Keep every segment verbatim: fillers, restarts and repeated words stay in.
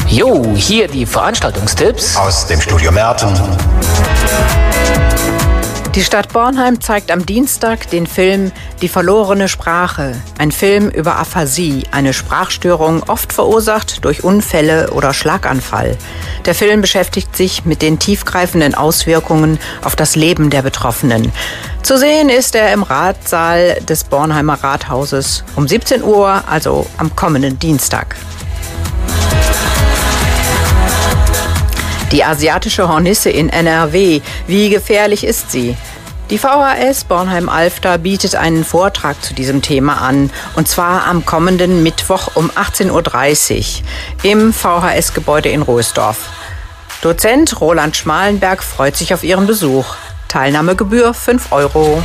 Jo, hier die Veranstaltungstipps aus dem Studio Merten. Die Stadt Bornheim zeigt am Dienstag den Film Die verlorene Sprache. Ein Film über Aphasie, eine Sprachstörung, oft verursacht durch Unfälle oder Schlaganfall. Der Film beschäftigt sich mit den tiefgreifenden Auswirkungen auf das Leben der Betroffenen. Zu sehen ist er im Ratssaal des Bornheimer Rathauses um siebzehn Uhr, also am kommenden Dienstag. Die asiatische Hornisse in N R W. Wie gefährlich ist sie? Die V H S Bornheim-Alfter bietet einen Vortrag zu diesem Thema an, und zwar am kommenden Mittwoch um achtzehn Uhr dreißig im V H S-Gebäude in Roesdorf. Dozent Roland Schmalenberg freut sich auf Ihren Besuch. Teilnahmegebühr fünf Euro.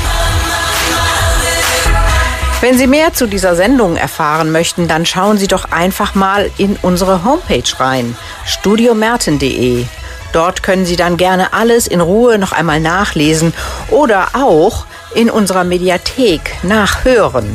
Wenn Sie mehr zu dieser Sendung erfahren möchten, dann schauen Sie doch einfach mal in unsere Homepage rein, studio merten punkt de. Dort können Sie dann gerne alles in Ruhe noch einmal nachlesen oder auch in unserer Mediathek nachhören.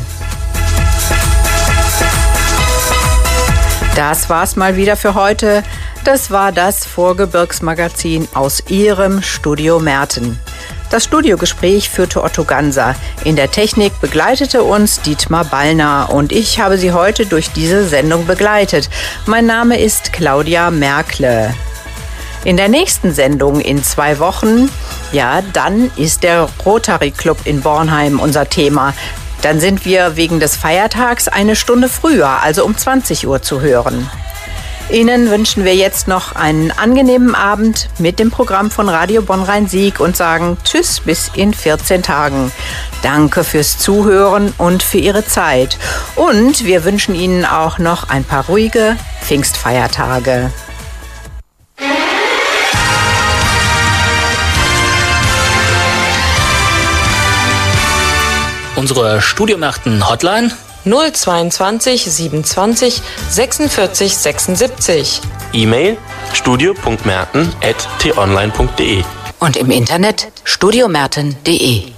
Das war's mal wieder für heute. Das war das Vorgebirgsmagazin aus Ihrem Studio Merten. Das Studiogespräch führte Otto Ganser. In der Technik begleitete uns Dietmar Ballner und ich habe Sie heute durch diese Sendung begleitet. Mein Name ist Claudia Merkle. In der nächsten Sendung in zwei Wochen, ja, dann ist der Rotary Club in Bornheim unser Thema. Dann sind wir wegen des Feiertags eine Stunde früher, also um zwanzig Uhr zu hören. Ihnen wünschen wir jetzt noch einen angenehmen Abend mit dem Programm von Radio Bonn-Rhein-Sieg und sagen Tschüss bis in vierzehn Tagen. Danke fürs Zuhören und für Ihre Zeit. Und wir wünschen Ihnen auch noch ein paar ruhige Pfingstfeiertage. Unsere Studio Merten Hotline null zweiundzwanzig siebenundzwanzig sechsundvierzig sechsundsiebzig. E-Mail studio punkt merten at t online punkt de. Und im Internet studio merten punkt de.